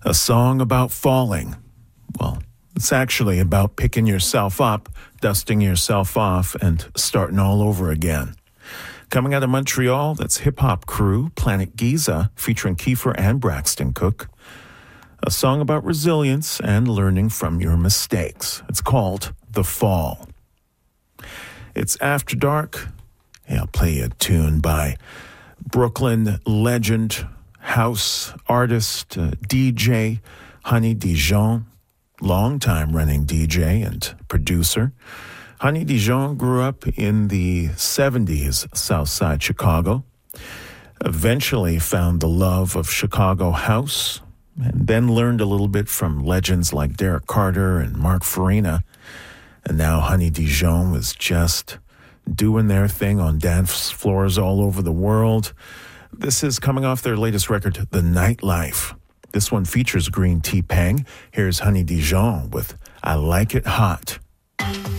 A song about falling. Well, it's actually about picking yourself up, dusting yourself off, and starting all over again. Coming out of Montreal, that's hip-hop crew Planet Giza, featuring Kiefer and Braxton Cook. A song about resilience and learning from your mistakes. It's called The Fall. It's After Dark. I'll play a tune by Brooklyn legend, house artist, DJ Honey Dijon, long-time running DJ and producer. Honey Dijon grew up in the 70s, Southside Chicago, eventually found the love of Chicago house, and then learned a little bit from legends like Derek Carter and Mark Farina. And now Honey Dijon was just doing their thing on dance floors all over the world. This is coming off their latest record, The Nightlife. This one features Green T-Pang. Here's Honey Dijon with I Like It Hot.